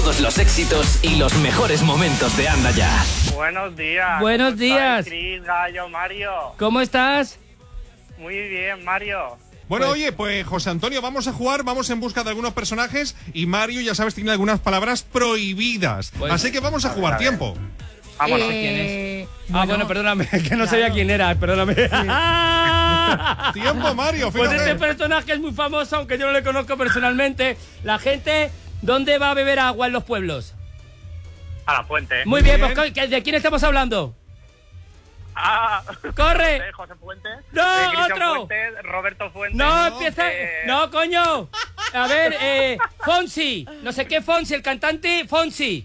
todos los éxitos y los mejores momentos de Anda Ya. Buenos días. Buenos días. Cris, Gallo, Mario. ¿Cómo estás? Muy bien, Mario. Bueno, oye, pues José Antonio, vamos a jugar, vamos en busca de algunos personajes y Mario, ya sabes, tiene algunas palabras prohibidas. Bueno, así que vamos a jugar, tiempo. Vámonos. ¿Quién es? Bueno, perdóname, que no sabía quién era, perdóname. Tiempo, Mario, Pues fíjate. este personaje es muy famoso, aunque yo no le conozco personalmente. La gente, ¿dónde va a beber agua en los pueblos? A la fuente. Muy bien, pues ¿de quién estamos hablando? ¡Corre! José Fuentes. ¡No, Cristian otro! Fuentes, Roberto Fuentes. No, empieza... No, coño. A ver, Fonsi. No sé qué Fonsi, el cantante Fonsi.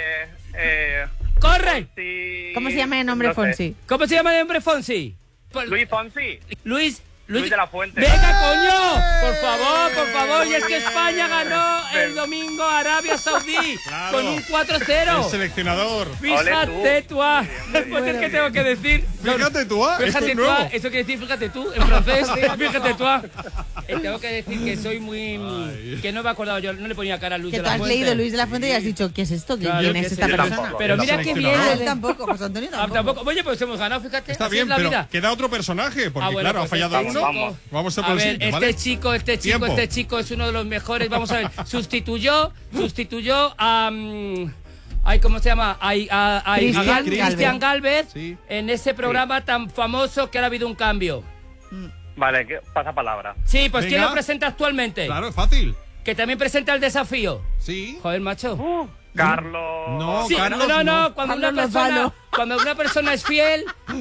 ¡Corre! Fonsi... ¿Cómo se llama el nombre no sé. Fonsi? ¿Cómo se llama el hombre Fonsi? Luis Fonsi. Luis de la Fuente. ¡Venga, coño! Por favor. Y es que España ganó el domingo a Arabia Saudí Claro. con un El 4-0. seleccionador. Fíjate tú. Pues es que tengo que decir. Fíjate tú, Fíjate esto es tú, nuevo. eso quiere decir fíjate tú, en francés. Fíjate tú. Tengo que decir que soy muy... Que no me he acordado yo, no le ponía cara a Luis Que de tú la has Fuente. leído Luis de la Fuente y has dicho, ¿qué es esto? Claro, ¿Quién que es sí, esta yo persona? tampoco. Pero La mira qué bien. seleccionadora. Él tampoco, José Antonio tampoco. Tampoco. Oye, pues hemos ganado, fíjate. Está así bien, es la pero vida. queda otro personaje, porque Bueno, claro, pues ha fallado este uno. chico- Vamos a A por el ver, siguiente, ¿vale? este chico es uno de los mejores. Vamos a ver, sustituyó a... ay, ¿cómo se llama? A Cristian Gálvez Sí. en ese programa tan famoso que ahora ha habido un cambio. Vale, pasa palabra. Sí, pues ¿quién Venga. lo presenta actualmente? Claro, es fácil. Que también presenta el desafío. Sí. Joder, macho. Carlos... No, Sí, Carlos, no, cuando una Carlos persona, Lozano. cuando una persona es fiel,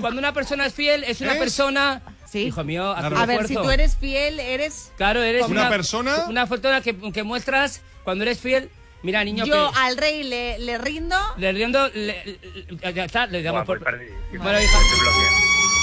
es una ¿Es? persona... Sí. Hijo mío, haz un A ver, si esfuerzo. tú eres fiel, eres... Claro, eres Una persona- Una persona que muestras cuando eres fiel. Mira, niño, Yo que al rey le rindo. le riendo, ya está, le damos Buah, por... pues perdí. Bueno, hija, Te bloqueo.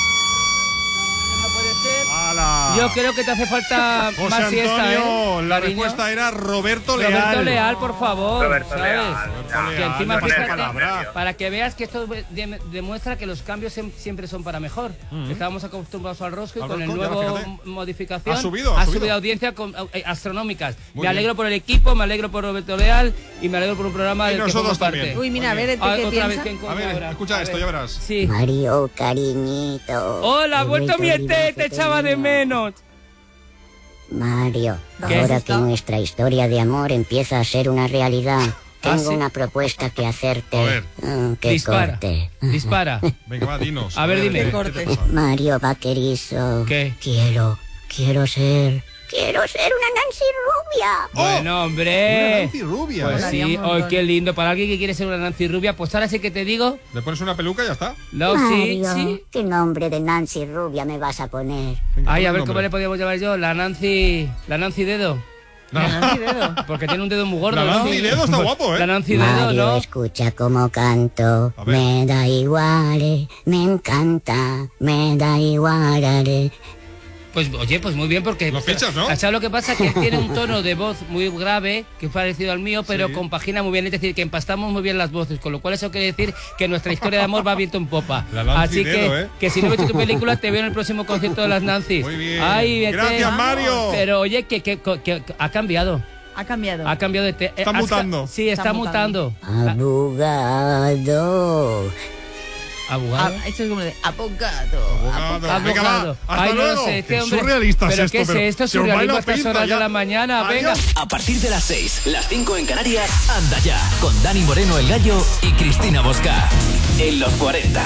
no puede ser. ¡Hala! Yo creo que te hace falta José más siesta, Antonio, ¿eh? la cariño? respuesta era Roberto Leal. Roberto Leal, por favor, Roberto ¿sabes? Leal. Leal, Que encima me pone fíjate, palabra. para que veas que esto demuestra que los cambios siempre son para mejor. Estábamos acostumbrados al rosco y Al con el rosco, ya, nuevo fíjate. modificación Ha subido audiencia astronómicas. Muy Me alegro bien. por el equipo, me alegro por Roberto Leal y me alegro por un programa Y del que nosotros formo parte. también. Uy, mira, a ver, Ah, ¿qué otra vez, piensa? ¿quién coño A ver, ahora? escucha A esto, ver. ya verás. Sí. Mario, cariñito. Hola, ha He vuelto mi a olvidarte te echaba de mío. menos. Mario, ¿Qué? ahora que nuestra historia de amor empieza a ser una realidad, tengo ¿sí? una propuesta que hacerte. A ver. Que Dispara. corte. Dispara. Venga, va, dinos. A ver, dime. ¿qué te Corte. pasa? Mario vaquerizo. ¿Qué? Quiero ser una Nancy rubia. Bueno, Una hombre. Nancy rubia, Pues ¿eh? Molaría sí, un montón. qué lindo. Para alguien que quiere ser una Nancy rubia, pues ahora sí que te digo. Le pones una peluca y ya está. No, sí, Mario, sí. ¿qué nombre de Nancy rubia me vas a poner? Venga, Ay, pon a el ver cómo nombre. le podíamos llamar yo. La Nancy Dedo. Nancy Dedo. Porque tiene un dedo muy gordo. La ¿no? Nancy Dedo está guapo, ¿eh? La Nancy Dedo, Mario, ¿no? escucha cómo canto. A ver. Me da igual, me encanta, me da igual. Pues oye, pues muy bien porque... Lo fichas, ¿no? ¿Sabes lo que pasa? Que tiene un tono de voz muy grave, que es parecido al mío, pero Sí. compagina muy bien. Es decir, que empastamos muy bien las voces, con lo cual eso quiere decir que nuestra historia de amor va viento en popa. La Nancy Así Dedo, que, ¿eh? que si no he visto tu película, te veo en el próximo concierto de las Nancy's. Muy bien. Ay, vete. Gracias, Mario. Pero oye, que ha cambiado. Ha cambiado. Ha cambiado de... Está mutando. Sí, está mutando. Abogado. ¿Abogado? Esto es como de abogado. Abogado. Venga, va. Abogado. Hasta Ay, no luego. sé, este Qué hombre... surrealista ¿Pero es qué esto, es esto? se os va Surrealismo la a estas pinza horas ya. de la mañana. Adiós. Venga. A partir de las 6, las 5 en Canarias, Anda Ya, con Dani Moreno el Gallo y Cristina Bosca. En los 40.